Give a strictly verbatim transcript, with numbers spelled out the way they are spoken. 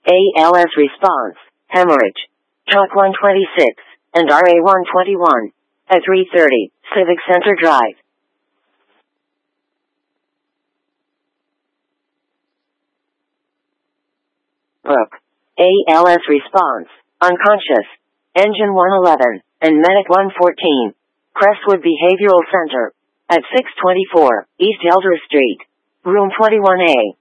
A L S response, hemorrhage. Talk one twenty-six, and R A one twenty-one. At three thirty, Civic Center Drive. Brooke. A L S response, unconscious. Engine one eleven, and Medic one fourteen. Crestwood Behavioral Center. At six twenty-four, East Elder Street. Room twenty-one A.